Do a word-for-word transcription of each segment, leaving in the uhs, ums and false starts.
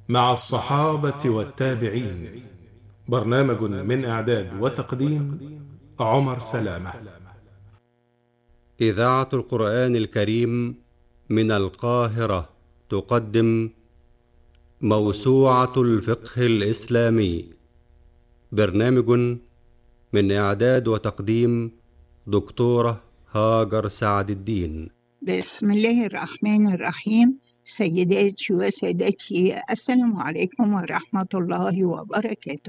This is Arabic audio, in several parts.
مع الصحابة والتابعين. برنامج من إعداد وتقديم عمر سلامة. إذاعة القرآن الكريم من القاهرة تقدم موسوعة الفقه الإسلامي. برنامج من إعداد وتقديم دكتورة هاجر سعد الدين. بسم الله الرحمن الرحيم. سيداتي وسادتي، السلام عليكم ورحمة الله وبركاته.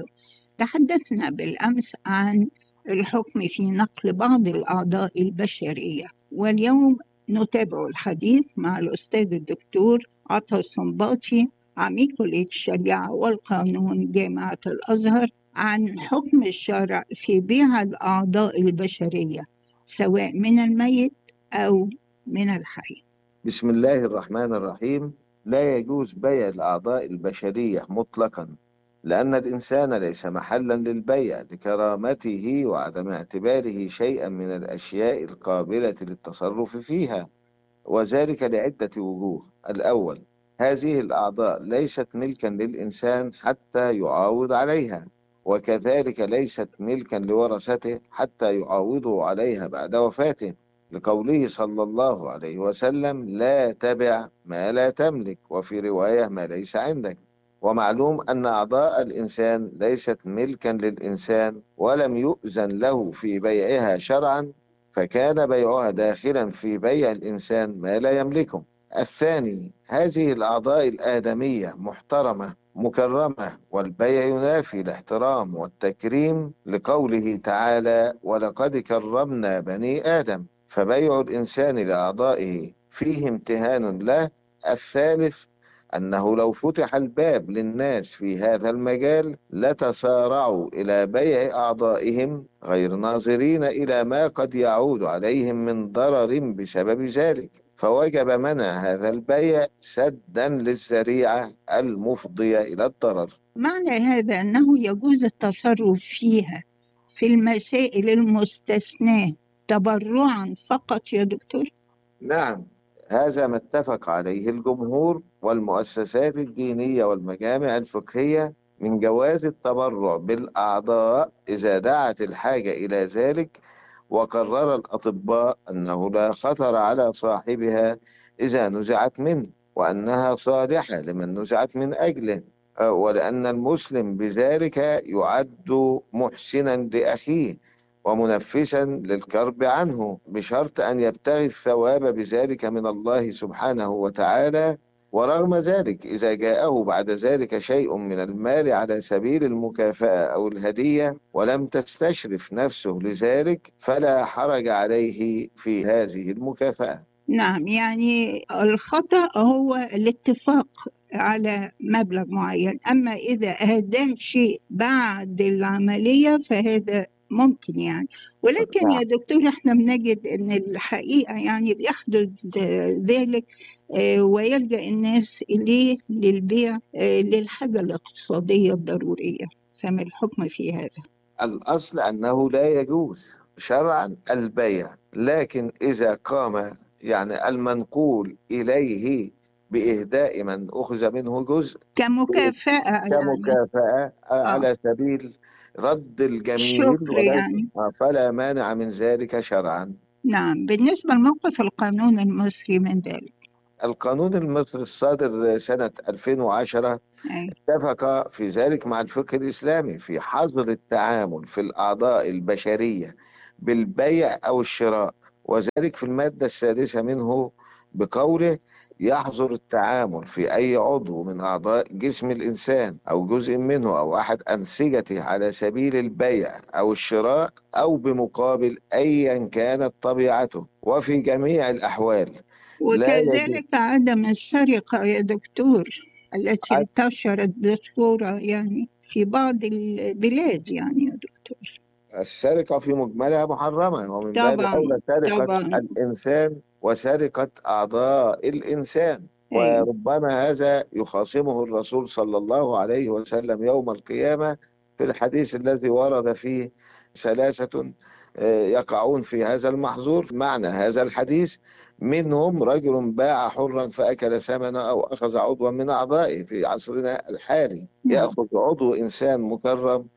تحدثنا بالأمس عن الحكم في نقل بعض الأعضاء البشرية، واليوم نتابع الحديث مع الأستاذ الدكتور عطا الصنباطي، عميد كلية الشريعة والقانون جامعة الأزهر، عن حكم الشرع في بيع الأعضاء البشرية سواء من الميت أو من الحي. بسم الله الرحمن الرحيم. لا يجوز بيع الأعضاء البشرية مطلقا، لأن الإنسان ليس محلا للبيع لكرامته وعدم اعتباره شيئا من الأشياء القابلة للتصرف فيها، وذلك لعدة وجوه. الأول، هذه الأعضاء ليست ملكا للإنسان حتى يعاوض عليها، وكذلك ليست ملكا لورثته حتى يعاوضوا عليها بعد وفاته، لقوله صلى الله عليه وسلم: لا تبع ما لا تملك، وفي رواية: ما ليس عندك. ومعلوم أن أعضاء الإنسان ليست ملكا للإنسان ولم يؤذن له في بيعها شرعا، فكان بيعها داخلا في بيع الإنسان ما لا يملكه. الثاني، هذه الأعضاء الآدمية محترمة مكرمة، والبيع ينافي الاحترام والتكريم، لقوله تعالى: ولقد كرمنا بني آدم، فبيع الإنسان لأعضائه فيه امتهان له. الثالث، أنه لو فتح الباب للناس في هذا المجال لتسارعوا إلى بيع أعضائهم غير ناظرين إلى ما قد يعود عليهم من ضرر بسبب ذلك، فوجب منع هذا البيع سدا للذريعة المفضية إلى الضرر. معنى هذا أنه يجوز التصرف فيها في المسائل المستثناة تبرعا فقط يا دكتور؟ نعم، هذا ما اتفق عليه الجمهور والمؤسسات الدينية والمجامع الفقهية من جواز التبرع بالأعضاء إذا دعت الحاجة إلى ذلك، وقرر الأطباء أنه لا خطر على صاحبها إذا نزعت منه، وأنها صالحة لمن نزعت من أجله، ولأن المسلم بذلك يعد محسنا لأخيه ومنفسا للكرب عنه، بشرط أن يبتغي الثواب بذلك من الله سبحانه وتعالى. ورغم ذلك إذا جاءه بعد ذلك شيء من المال على سبيل المكافأة أو الهدية ولم تستشرف نفسه لذلك فلا حرج عليه في هذه المكافأة. نعم، يعني الخطأ هو الاتفاق على مبلغ معين، أما إذا أهداه شيء بعد العملية فهذا ممكن يعني. ولكن يا دكتور احنا بنجد ان الحقيقة يعني بيحدث ذلك ويلجأ الناس إليه للبيع للحاجة الاقتصادية الضرورية، فما الحكم في هذا؟ الأصل أنه لا يجوز شرعا البيع، لكن إذا قام يعني المنقول إليه بإهداء من أخذ منه جزء كمكافأة يعني كمكافأة آه. على سبيل رد الجميل الشكر يعني، فلا مانع من ذلك شرعا. نعم. بالنسبة لموقف القانون المصري من ذلك، القانون المصري الصادر سنة ألفين وعشرة أي. اتفق في ذلك مع الفقه الإسلامي في حظر التعامل في الأعضاء البشرية بالبيع أو الشراء، وذلك في المادة السادسة منه بقوله: يحظر التعامل في أي عضو من أعضاء جسم الإنسان أو جزء منه أو أحد أنسجته على سبيل البيع أو الشراء أو بمقابل أيا كانت طبيعته، وفي جميع الأحوال. وكذلك عدم السرقة يا دكتور التي انتشرت بصورة يعني في بعض البلاد يعني يا دكتور. السرقة في مجملها محرمة، ومن باب طبعا أولى سرقة طبعا الإنسان وسرقة أعضاء الإنسان. أي. وربما هذا يخاصمه الرسول صلى الله عليه وسلم يوم القيامة في الحديث الذي ورد فيه ثلاثة يقعون في هذا المحظور. معنى هذا الحديث: منهم رجل باع حرا فأكل ثمنه أو أخذ عضوا من أعضائه. في عصرنا الحالي يأخذ عضو إنسان مكرم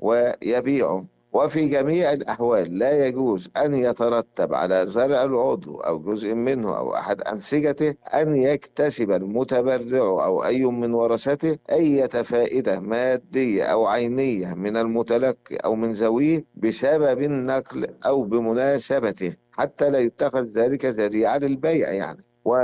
ويبيعه. وفي جميع الأحوال لا يجوز أن يترتب على زرع العضو أو جزء منه أو أحد أنسجته أن يكتسب المتبرع أو أي من ورثته أي فائدة مادية أو عينية من المتلقي أو من ذويه بسبب النقل أو بمناسبته، حتى لا يتخذ ذلك ذريعة للبيع يعني.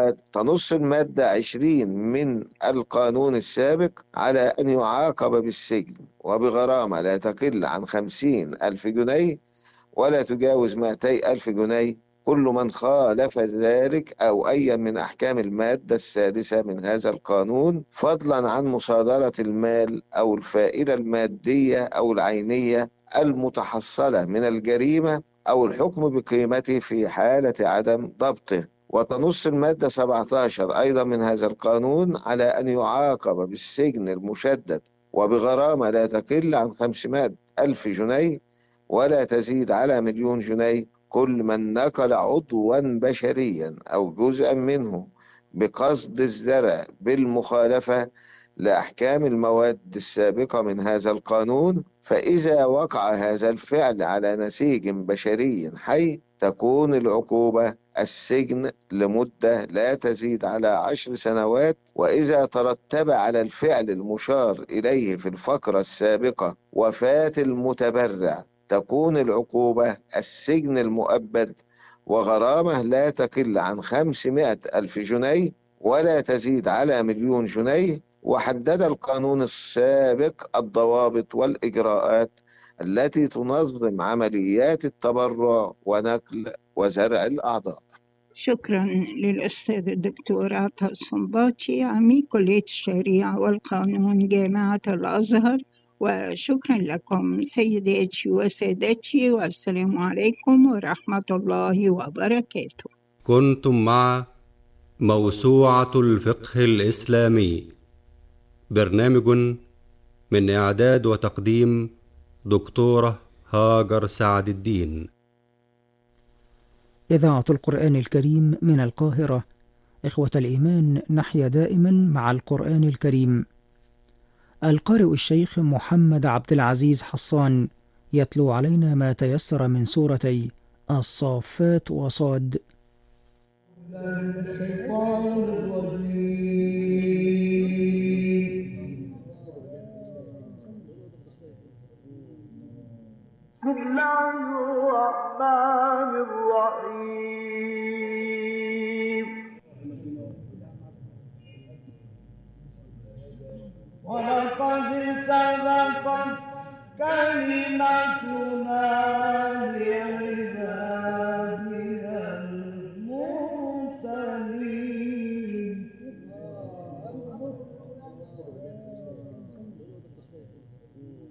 وتنص المادة عشرين من القانون السابق على أن يعاقب بالسجن وبغرامة لا تقل عن خمسين ألف جنيه ولا تجاوز مائتي ألف جنيه كل من خالف ذلك أو أي من أحكام المادة السادسة من هذا القانون، فضلا عن مصادرة المال أو الفائدة المادية أو العينية المتحصلة من الجريمة أو الحكم بقيمته في حالة عدم ضبطه. وتنص المادة سبعة عشر أيضا من هذا القانون على أن يعاقب بالسجن المشدد وبغرامة لا تقل عن خمسمائة ألف جنيه ولا تزيد على مليون جنيه كل من نقل عضوا بشريا أو جزءا منه بقصد الزرع بالمخالفة لأحكام المواد السابقة من هذا القانون. فإذا وقع هذا الفعل على نسيج بشري حي تكون العقوبة السجن لمدة لا تزيد على عشر سنوات. وإذا ترتب على الفعل المشار إليه في الفقرة السابقة وفاة المتبرع تكون العقوبة السجن المؤبد وغرامة لا تقل عن خمسمائة ألف جنيه ولا تزيد على مليون جنيه. وحدد القانون السابق الضوابط والإجراءات التي تنظم عمليات التبرع ونقل وزرع الأعضاء. شكرا للأستاذ الدكتور عطا الصنباطي عميد كلية الشريعة والقانون جامعة الأزهر، وشكرا لكم سيداتي وسادتي، والسلام عليكم ورحمة الله وبركاته. كنتم مع موسوعة الفقه الإسلامي، برنامج من إعداد وتقديم دكتورة هاجر سعد الدين. إذاعة القرآن الكريم من القاهرة. إخوة الإيمان، نحيا دائما مع القرآن الكريم. القارئ الشيخ محمد عبد العزيز حصان يتلو علينا ما تيسر من سورتي الصافات وصاد. بسم الله الرحمن الرحيم. ولقد سبقت